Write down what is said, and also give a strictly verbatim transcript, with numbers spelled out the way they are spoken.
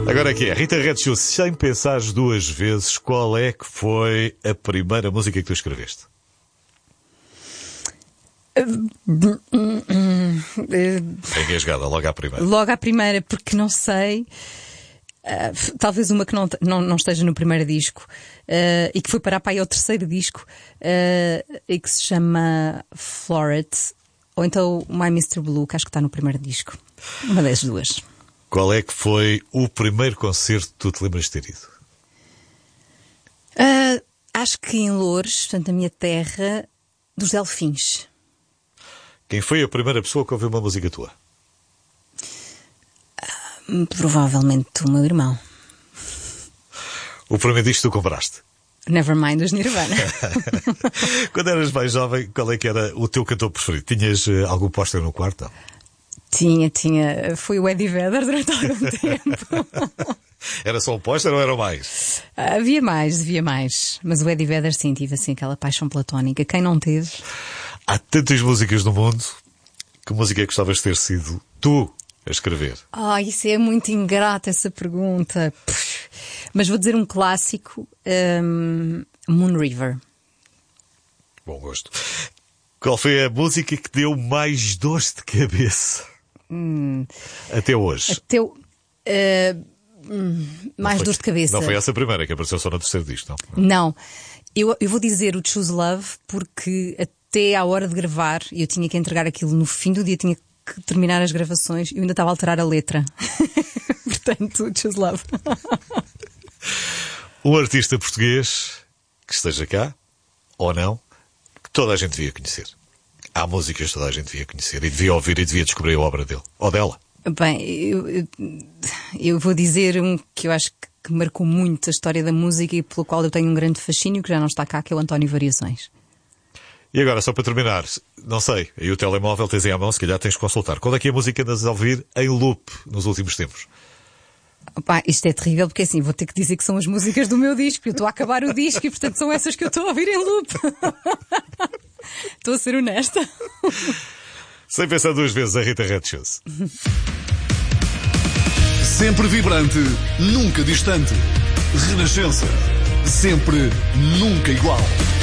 Agora aqui é, Rita Red Shoes, sem pensares duas vezes, qual é que foi a primeira música que tu escreveste? Engasgada, logo à primeira. Logo à primeira, porque não sei. Uh, talvez uma que não, não, não esteja no primeiro disco uh, e que foi parar para aí ao terceiro disco uh, e que se chama Floret, ou então My mister Blue, que acho que está no primeiro disco. Uma das duas. Qual é que foi o primeiro concerto que tu te lembras de ter ido? Uh, acho que em Loures, portanto, a minha terra, dos Delfins. Quem foi a primeira pessoa que ouviu uma música tua? Uh, provavelmente o meu irmão. O primeiro disco que tu compraste? Nevermind dos Nirvana. Quando eras mais jovem, qual é que era o teu cantor preferido? Tinhas uh, algum póster no quarto? Não? Tinha, tinha. Foi o Eddie Vedder durante algum tempo. Era só um póster ou era mais? Uh, havia mais, havia mais. Mas o Eddie Vedder, sim, tive assim aquela paixão platónica. Quem não teve? Há tantas músicas no mundo. Que música é que gostavas de ter sido tu a escrever? Ah, isso é muito ingrato, essa pergunta. Puxa. Mas vou dizer um clássico, um, Moon River. Bom gosto. Qual foi a música que deu mais dores de cabeça? Hum, Até hoje. Até o, uh, hum, mais foi, dores de cabeça. Não foi essa a primeira que apareceu só no terceiro disco, não? Não. Eu, eu vou dizer o Choose Love porque até à hora de gravar eu tinha que entregar aquilo no fim do dia, tinha que terminar as gravações e eu ainda estava a alterar a letra. Portanto, Choose Love. Um artista português que esteja cá, ou não, que toda a gente devia conhecer. Há músicas que toda a gente devia conhecer e devia ouvir e devia descobrir a obra dele. Ou dela. Bem, eu, eu, eu vou dizer um que eu acho que marcou muito a história da música e pelo qual eu tenho um grande fascínio, que já não está cá, que é o António Variações. E agora, só para terminar, não sei, aí o telemóvel tens aí à mão, se calhar tens que consultar. Qual é que é a música que andas a ouvir em loop nos últimos tempos? Opa, isto é terrível porque assim, vou ter que dizer que são as músicas do meu disco. Eu estou a acabar o disco e portanto são essas que eu estou a ouvir em loop. Estou a ser honesta. Sem pensar duas vezes, a Rita Red Shoes. Sempre vibrante, nunca distante. Renascença. Sempre, nunca igual.